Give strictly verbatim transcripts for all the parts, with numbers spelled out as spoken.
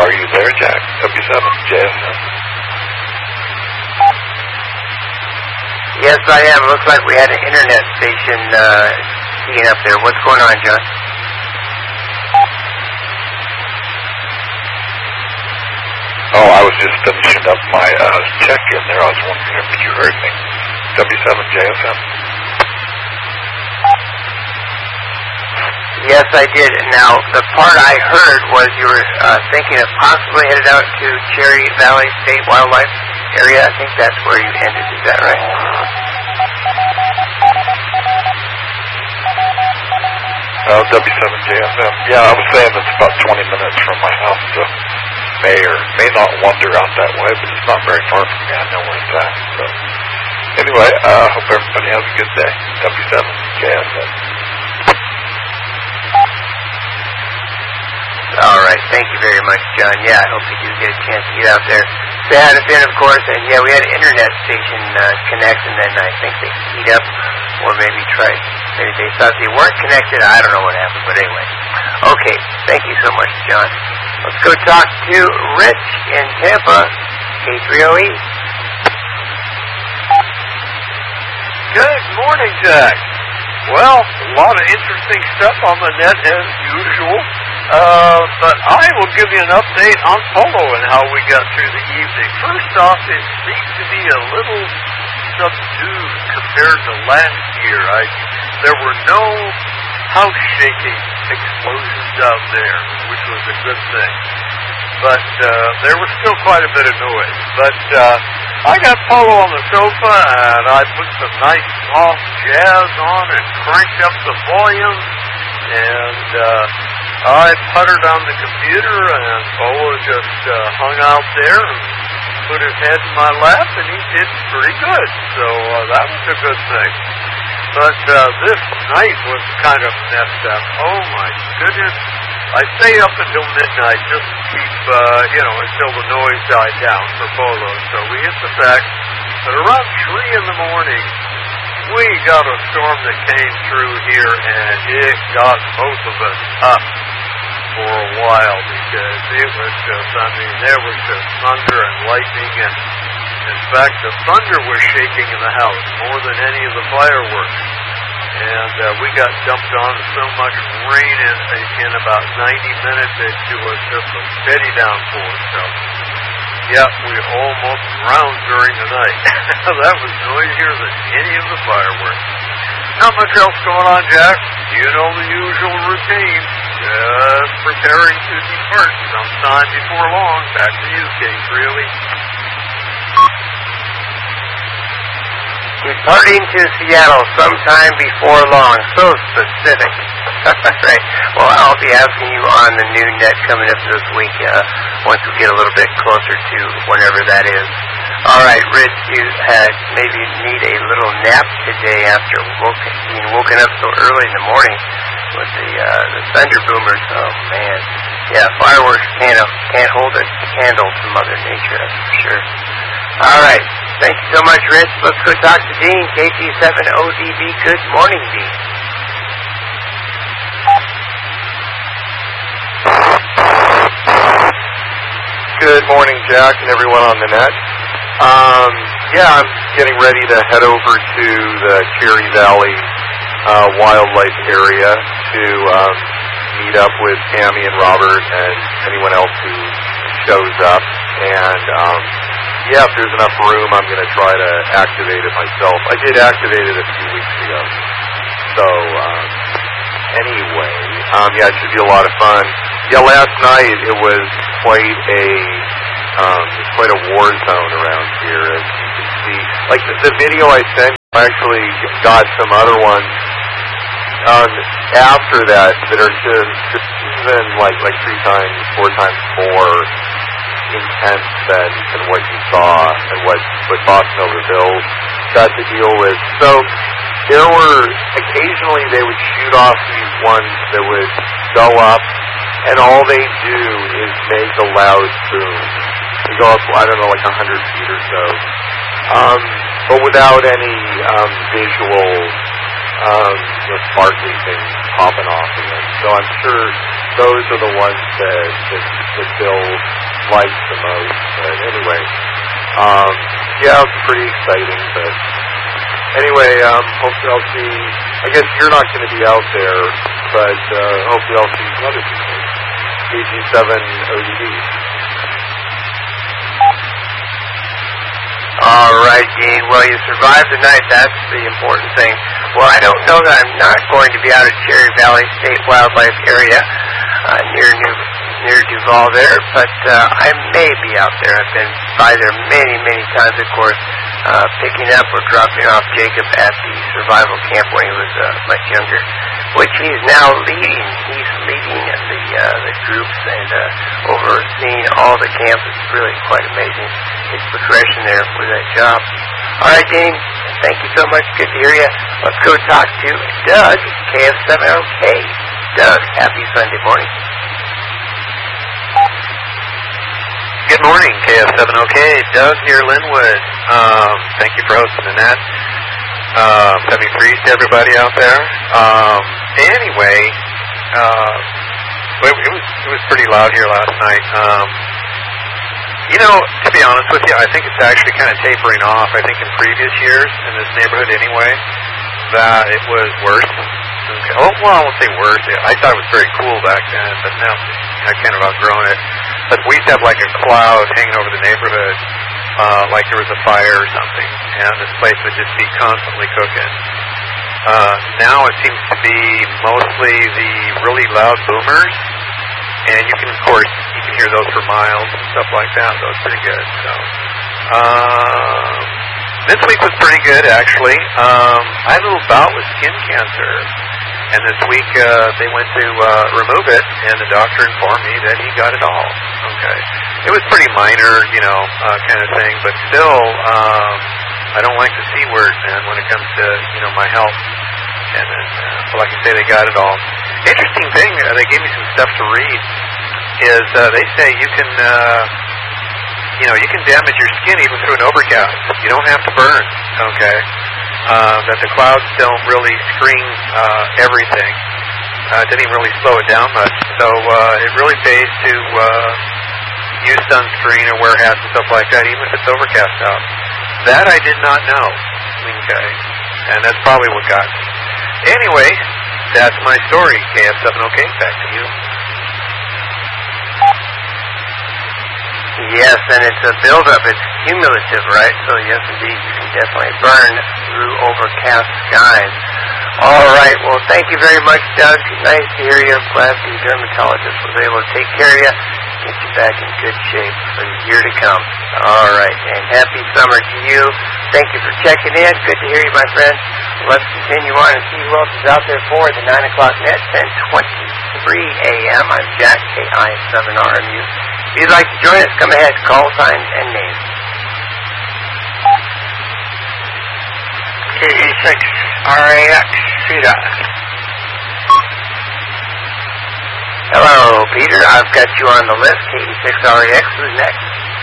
Are you there, Jack? W seven J S M. Yes, I am. Looks like we had an internet station uh, keying up there. What's going on, John? Oh, I was just finishing up my uh, check-in there. I was wondering if you heard me. W seven J S M. Yes, I did. Now, the part I heard was you were uh, thinking of possibly headed out to Cherry Valley State Wildlife Area. I think that's where you ended. Is that right? Uh, W seven J S M. Yeah, I was saying it's about twenty minutes from my house, so may or may not wander out that way, but it's not very far from me. I know where it's at. So, anyway, I uh, hope everybody has a good day. W seven J S M. All right. Thank you very much, John. Yeah, I hope you do get a chance to get out there. Say hi to Finn, of course, and yeah, we had an internet station uh, connect, and then I think they keyed up, or maybe tried, maybe they thought they weren't connected. I don't know what happened, but anyway. Okay, thank you so much, John. Let's go talk to Rich in Tampa, K three O E. Good morning, Jack. Well, a lot of interesting stuff on the net as usual. Uh, but I will give you an update on polo and how we got through the evening. First off, it seemed to be a little subdued compared to last year. I, there were no house-shaking explosions out there, which was a good thing. But uh, there was still quite a bit of noise. But uh, I got polo on the sofa, and I put some nice soft jazz on and cranked up the volume, and uh, I puttered on the computer, and Polo just uh, hung out there and put his head in my lap, and he did pretty good. So uh, that was a good thing. But uh, this night was kind of messed up. Oh, my goodness. I stay up until midnight just to keep, uh, you know, until the noise died down for Polo. So we hit the fact that around three in the morning, we got a storm that came through here, and it got both of us up for a while because it was just, I mean, there was just thunder and lightning, and in fact, the thunder was shaking in the house more than any of the fireworks. And uh, we got dumped on so much rain in, in about ninety minutes that it was just a steady downpour. So, yeah, we almost drowned during the night. That was noisier than any of the fireworks. Not much else going on, Jack. You know the usual routine. Just preparing to depart sometime before long. Back to you, Kate, really. Departing to Seattle sometime before long. So specific. Right. Well, I'll be asking you on the new net coming up this week uh, once we get a little bit closer to whenever that is. All right, Rich, you had maybe need a little nap today after woken, being woken up so early in the morning with the uh, the thunder boomers. Oh man, yeah, fireworks can't can't hold a candle to Mother Nature, that's for sure. All right, thank you so much, Rich. Let's go talk to Dean, K T seven O D B. Good morning, Dean. Good morning, Jack, and everyone on the net. Um, yeah, I'm getting ready to head over to the Cherry Valley uh, Wildlife Area to um, meet up with Tammy and Robert and anyone else who shows up. And um, yeah, if there's enough room, I'm going to try to activate it myself. I did activate it a few weeks ago. So um, anyway, um, yeah, it should be a lot of fun. Yeah, last night it was quite a um, quite a war zone around here, as you can see. Like the, the video I sent, I actually got some other ones um, after that that are just, just even like like three times, four times more intense than, than what you saw and what what Boss Nova Bill got to deal with. So there were occasionally they would shoot off these ones that would go up, and all they do is make a loud boom. They go up, I don't know, like a hundred feet or so, um, but without any um, visual, um, you know, sparkly things popping off of them. So I'm sure those are the ones that, that, that Bill lights the most. But anyway, um, yeah, it's pretty exciting. But anyway, um, hopefully I'll see. I guess you're not going to be out there, but uh, hopefully I'll see some other people. K G seven O D D. All right, Dean. Well, you survived the night. That's the important thing. Well, I don't know that I'm not going to be out of Cherry Valley State Wildlife Area uh, near New, near Duval there, but uh, I may be out there. I've been by there many, many times, of course, uh, picking up or dropping off Jacob at the survival camp when he was uh, much younger, which he's now leading. He's leading the uh, the groups and uh, overseeing all the camps. It's really quite amazing. His progression there for that job. All right, Dean. Thank you so much. Good to hear you. Let's go talk to Doug, K F seven O K. Doug, happy Sunday morning. Good morning, K F seven O K. Doug here, Linwood. Um, thank you for hosting the net. Um, let me freeze to everybody out there. Um, anyway, uh, it, it was it was pretty loud here last night. Um, you know, to be honest with you, I think it's actually kind of tapering off. I think in previous years in this neighborhood, anyway, that it was worse. Okay. Oh, well, I won't say worse. I thought it was very cool back then, but now I kind of outgrown it. But we used to have like a cloud hanging over the neighborhood, uh, like there was a fire or something, and this place would just be constantly cooking. Uh, now it seems to be mostly the really loud boomers, and you can, of course, you can hear those for miles and stuff like that. That was pretty good. So, uh, this week was pretty good, actually. Um, I had a little bout with skin cancer. And this week, uh, they went to uh, remove it, and the doctor informed me that he got it all. Okay. It was pretty minor, you know, uh, kind of thing, but still, um, I don't like the C word, man, when it comes to, you know, my health. And uh, so like I say, they got it all. Interesting thing, uh, they gave me some stuff to read, is uh, they say you can, uh, you know, you can damage your skin even through an overcast. You don't have to burn, okay? Uh, that the clouds don't really screen uh, everything. Uh, it didn't even really slow it down much. So uh, it really pays to uh, use sunscreen or wear hats and stuff like that, even if it's overcast out. That I did not know. Okay. And that's probably what got me. Anyway, that's my story. K F seven O K, back to you. Yes, and it's a buildup. It's cumulative, right? So yes, indeed, you can definitely burn through overcast skies. All right. Well, thank you very much, Doug. Nice to hear you. I'm glad the dermatologist was able to take care of you, get you back in good shape for the year to come. All right. And happy summer to you. Thank you for checking in. Good to hear you, my friend. Let's continue on and see who else is out there for the nine o'clock net, ten twenty-three a.m. I'm Jack, K I seven R M U. If you'd like to join us, come ahead, call sign and name. K E six R A X, Peter. Hello, Peter. I've got you on the list. K E six R A X, who's next?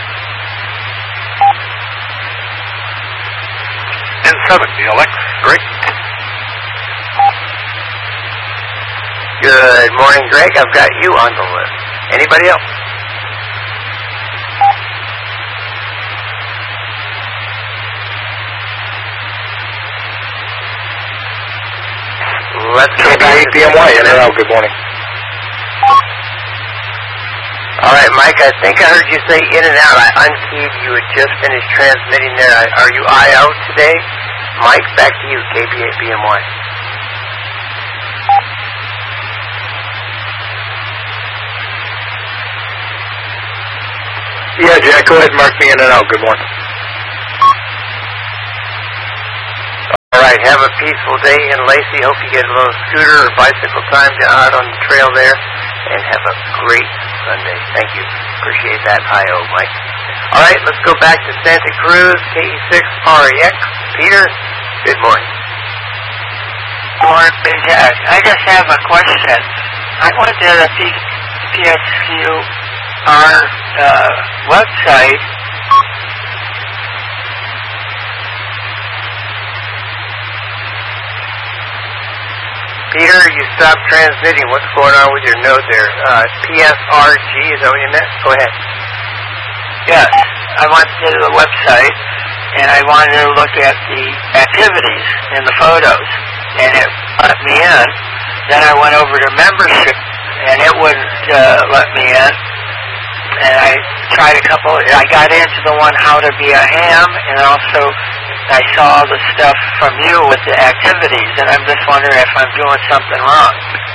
N seven, D L X, Greg. Good morning, Greg. I've got you on the list. Anybody else? Let's go back to P M Y, N R L, good morning. All right, Mike, I think I heard you say in and out. I unkeyed. You had just finished transmitting there. Are you I out today? Mike, back to you, K B A B M Y. Yeah, Jack, go ahead and mark me in and out. Good morning. All right, have a peaceful day in Lacey. Hope you get a little scooter or bicycle time out on the trail there, and have a great Sunday. Thank you. Appreciate that. Hi-oh, Mike. All right, let's go back to Santa Cruz, K E six R A X. Peter, good morning. Good morning, Jack. I just have a question. I went to the P S Q R uh, website. Peter, you stopped transmitting. What's going on with your node there? Uh, P S R G, is that what you meant? Go ahead. Yes, I went to the website, and I wanted to look at the activities in the photos, and it let me in. Then I went over to membership, and it wouldn't uh, let me in. And I tried a couple, I got into the one how to be a ham, and also I saw the stuff from you with the activities, and I'm just wondering if I'm doing something wrong.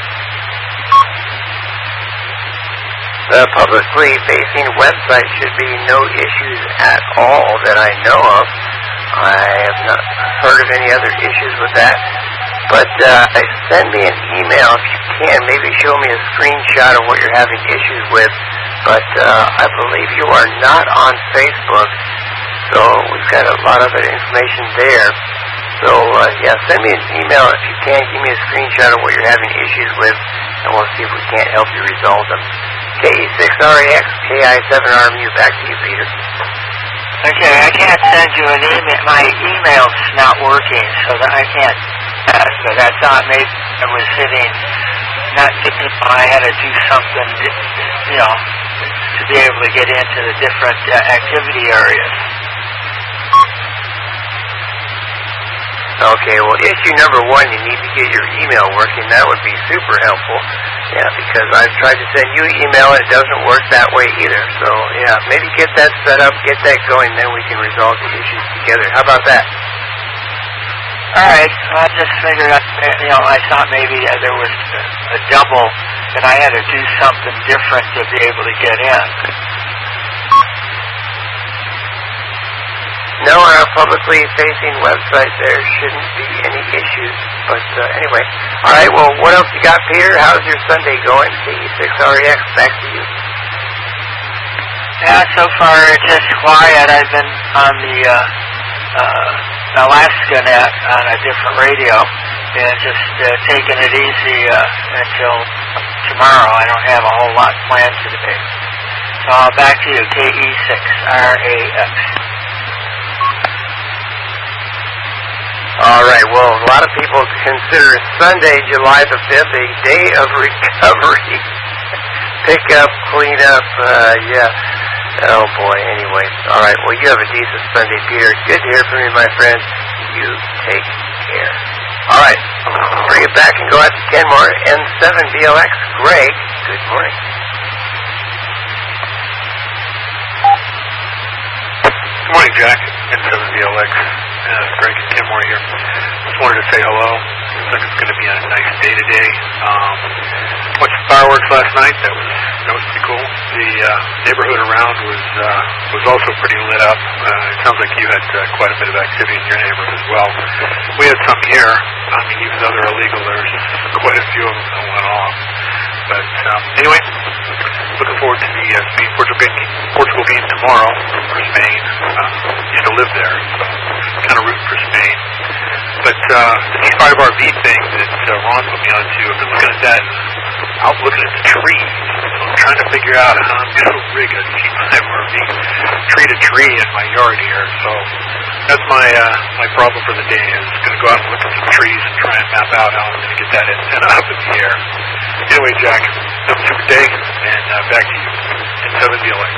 The publicly facing website should be no issues at all that I know of. I have not heard of any other issues with that. But uh, send me an email if you can. Maybe show me a screenshot of what you're having issues with. But uh, I believe you are not on Facebook, so we've got a lot of information there. So, uh, yeah, send me an email if you can. Give me a screenshot of what you're having issues with, and we'll see if we can't help you resolve them. K E six R A X, K I seven R M U, back to you, Peter. Okay, I can't send you an email. My email's not working, so that I can't. Uh, so I thought maybe I was sitting, not thinking I had to do something, you know, to be able to get into the different uh, activity areas. Okay, well, issue number one, you need to get your email working. That would be super helpful. Yeah, because I've tried to send you an email and it doesn't work that way either. So, yeah, maybe get that set up, get that going, then we can resolve the issues together. How about that? All right, I just figured out, you know, I thought maybe uh, there was a double, and I had to do something different to be able to get in. No, on our publicly facing website there shouldn't be any issues. But uh, anyway, all right, well, what else you got, Peter? How's your Sunday going? K E six R A X, back to you. Yeah, so far it's just quiet. I've been on the uh, uh, Alaska net on a different radio and just uh, taking it easy uh, until tomorrow. I don't have a whole lot planned today. So uh, back to you, K E six R A X. All right, well, a lot of people consider Sunday, July the fifth, a day of recovery. Pick up, clean up, uh, yeah. Oh, boy, anyway. All right, well, you have a decent Sunday, Peter. Good to hear from you, my friend. You take care. All right, bring it back and go out to Kenmore, N seven B L X. Greg, good morning. Good morning, Jack. N seven B L X. Uh, Greg and Kenmore here. Just wanted to say hello. Looks like it's going to be a nice day today. Um, watched fireworks last night. That was that was pretty cool. The uh, neighborhood around was uh, was also pretty lit up. Uh, it sounds like you had uh, quite a bit of activity in your neighborhood as well. We had some here. I mean, even though they're illegal, there's quite a few of them that went off. But um, anyway, looking forward to the uh, Spain Portugal game, Portugal game tomorrow for Spain. Uh, used to live there, so kind of rooting for Spain. But uh, the G five R V thing that uh, Ron put me onto, I've been looking at that, out looking at the trees. So I'm trying to figure out how I'm going to rig a G five R V tree to tree in my yard here. So that's my uh, my problem for the day. Is going to go out and look at some trees and try and map out how I'm going to get that antenna up in the air. Anyway, Jack, have a super day, and uh, back to you in seven B L A.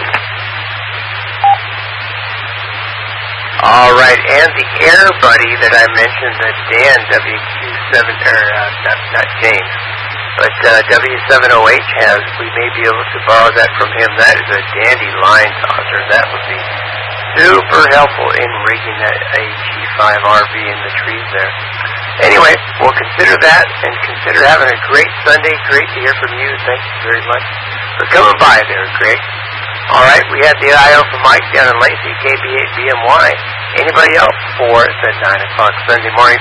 All right, and the Air Buddy that I mentioned, the Dan W Q seven, or uh, not, not James, but uh, W seven O H has, we may be able to borrow that from him. That is a dandy line tosser. That would be super helpful in rigging that a G five R V in the trees there. Anyway, we'll consider that and consider having a great Sunday. Great to hear from you. Thank you very much for coming by there, Greg. All right, we had the I O from Mike down in Lacey, K B eight B M Y. Anybody else for the nine o'clock Sunday morning